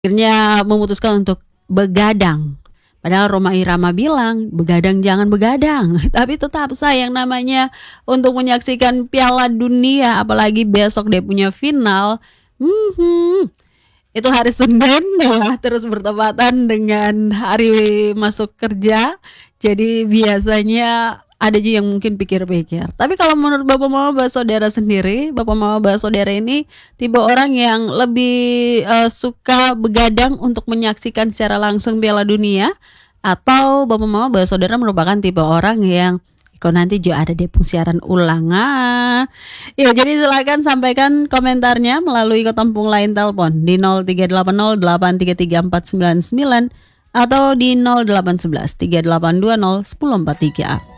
Akhirnya memutuskan untuk begadang. Padahal Rhoma Irama bilang, begadang jangan begadang. Tapi tetap sayang namanya untuk menyaksikan Piala Dunia, apalagi besok dia punya final. Itu hari Senin ya, terus bertepatan dengan hari masuk kerja. Jadi biasanya ada juga yang mungkin pikir-pikir. Tapi kalau menurut Bapak Mama Saudara sendiri, Bapak Mama Saudara ini tipe orang yang lebih suka begadang untuk menyaksikan secara langsung Piala Dunia, atau Bapak Mama Saudara merupakan tipe orang yang kok nanti juga ada depung siaran ulang. Ya, jadi silakan sampaikan komentarnya melalui ketempung lain telepon di 0380833499 atau di 0811 3820 1043.